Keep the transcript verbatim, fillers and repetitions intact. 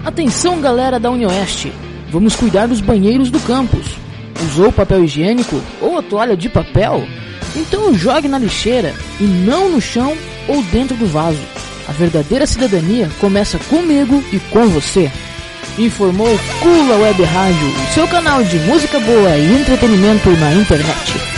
Atenção, galera da UniOeste, vamos cuidar dos banheiros do campus. Usou papel higiênico ou a toalha de papel? Então jogue na lixeira e não no chão ou dentro do vaso. A verdadeira cidadania começa comigo e com você. Informou Cula Web Rádio, o seu canal de música boa e entretenimento na internet.